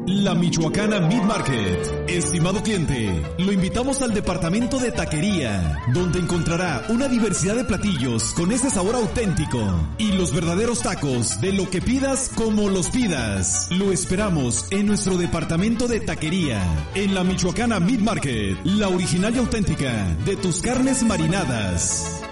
La Michoacana Meat Market. Estimado cliente, lo invitamos al departamento de taquería, donde encontrará una diversidad de platillos con ese sabor auténtico y los verdaderos tacos de lo que pidas como los pidas. Lo esperamos en nuestro departamento de taquería, en la Michoacana Meat Market, la original y auténtica de tus carnes marinadas.